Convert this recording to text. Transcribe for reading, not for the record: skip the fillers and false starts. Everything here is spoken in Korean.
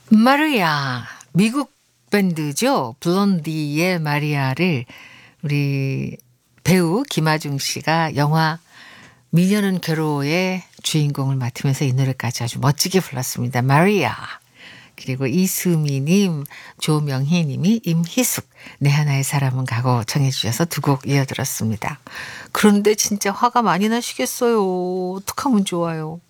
마리아. 미국 밴드죠. 블론디의 마리아를 우리 배우 김하중 씨가 영화 미녀는 괴로워의 주인공을 맡으면서 이 노래까지 아주 멋지게 불렀습니다. 마리아. 그리고 이수미 님, 조명희 님이 임희숙 내 하나의 사람은 가고 청해 주셔서 두 곡 이어 들었습니다. 그런데 진짜 화가 많이 나시겠어요. 어떡하면 좋아요.